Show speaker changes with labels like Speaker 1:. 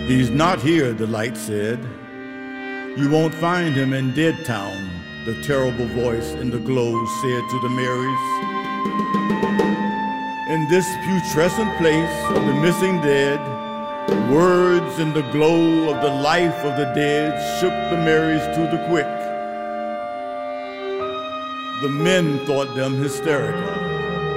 Speaker 1: He's not here, the light said. You won't find him in Dead Town, the terrible voice in the glow said to the Marys. In this putrescent place of the missing dead, words in the glow of the life of the dead shook the Marys to the quick. The men thought them hysterical.